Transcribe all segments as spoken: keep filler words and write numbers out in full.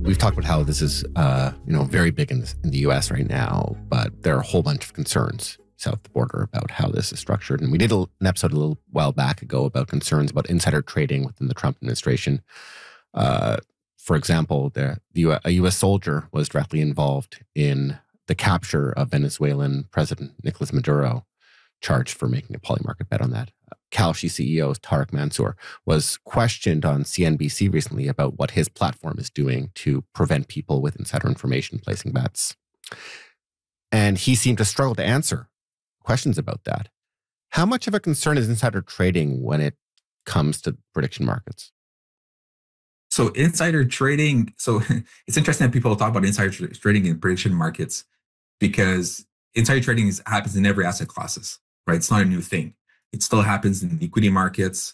We've talked about how this is, uh, you know, very big in, this, in the U S right now, but there are a whole bunch of concerns south of the border about how this is structured. And we did a, an episode a little while back ago about concerns about insider trading within the Trump administration. Uh, for example, the, the, a U S soldier was directly involved in the capture of Venezuelan President Nicolas Maduro, charged for making a Polymarket bet on that. Kalshi C E O Tarek Mansour was questioned on C N B C recently about what his platform is doing to prevent people with insider information placing bets. And he seemed to struggle to answer questions about that. How much of a concern is insider trading when it comes to prediction markets? So insider trading, so it's interesting that people talk about insider tra- trading in prediction markets because insider trading is, happens in every asset classes, right? It's not a new thing. It still happens in equity markets.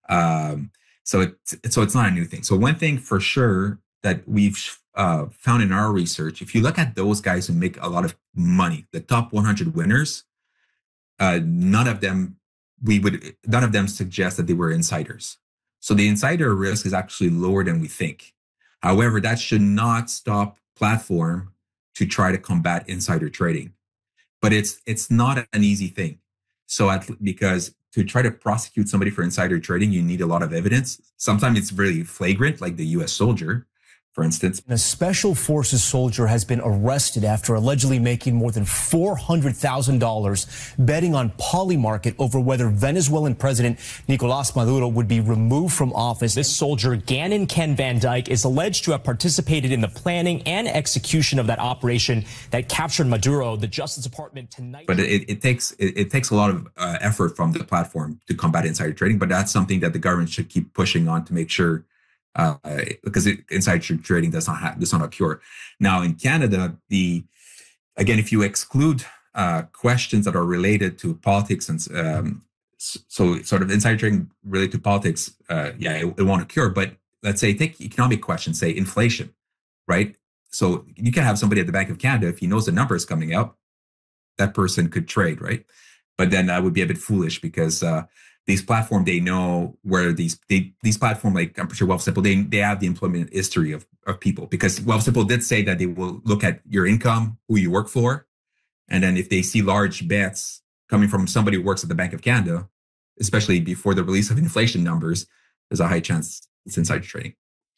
Um, so, it, so it's not a new thing. So one thing for sure that we've uh, found in our research, if you look at those guys who make a lot of money, the top one hundred winners, uh, none of them, we would, none of them suggest that they were insiders. So the insider risk is actually lower than we think. However, that should not stop platform to try to combat insider trading. But it's it's not an easy thing. So at, because to try to prosecute somebody for insider trading, you need a lot of evidence. Sometimes it's really flagrant, like the U S soldier, for instance. A special forces soldier has been arrested after allegedly making more than four hundred thousand dollars betting on Polymarket over whether Venezuelan President Nicolas Maduro would be removed from office. This soldier, Gannon Ken Van Dyke, is alleged to have participated in the planning and execution of that operation that captured Maduro. The Justice Department tonight. But it, it takes it, it takes a lot of uh, effort from the platform to combat insider trading. But that's something that the government should keep pushing on to make sure. Uh, because it, insider trading does not have, does not occur. Now in Canada, the again, if you exclude uh, questions that are related to politics and um, so sort of insider trading related to politics, uh, yeah, it, it won't occur. But let's say take economic questions, say inflation, right? So you can have somebody at the Bank of Canada, if he knows the number is coming out, that person could trade, right? But then that would be a bit foolish because uh, these platform, they know where these they, these platform, like I'm pretty sure Wealthsimple, they they have the employment history of, of people because Wealthsimple did say that they will look at your income, who you work for, and then if they see large bets coming from somebody who works at the Bank of Canada, especially before the release of inflation numbers, there's a high chance it's insider trading.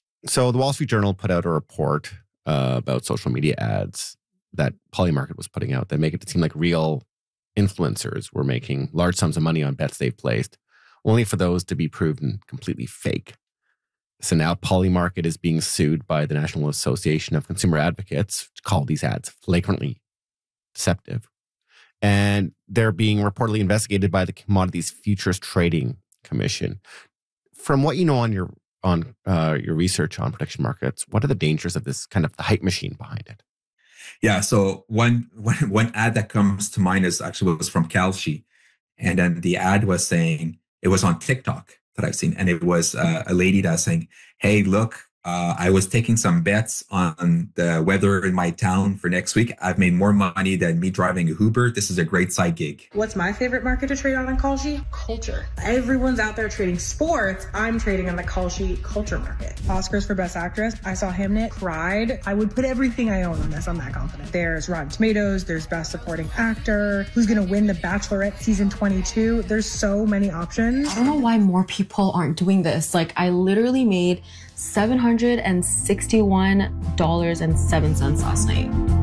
So the Wall Street Journal put out a report uh, about social media ads that Polymarket was putting out that make it seem like real influencers were making large sums of money on bets they've placed, only for those to be proven completely fake. So now Polymarket is being sued by the National Association of Consumer Advocates to call these ads flagrantly deceptive. And they're being reportedly investigated by the Commodities Futures Trading Commission. From what you know on your on uh, your research on prediction markets, what are the dangers of this kind of the hype machine behind it? Yeah, so one, one one ad that comes to mind is actually was from Kalshi. And then the ad was saying, it was on TikTok that I've seen. And it was uh, a lady that's saying, hey, look, uh, I was taking some bets on the weather in my town for next week. I've made more money than me driving a Uber. This is a great side gig. What's my favorite market to trade on in Kalshi? Culture. Everyone's out there trading sports. I'm trading on the Kalshi culture market. Oscars for Best Actress. I saw Hamnet, cried. I would put everything I own on this. I'm that confident. There's Rotten Tomatoes. There's Best Supporting Actor. Who's going to win The Bachelorette season twenty-two? There's so many options. I don't know why more people aren't doing this. Like, I literally made seven hundred sixty-one dollars and seven cents last night.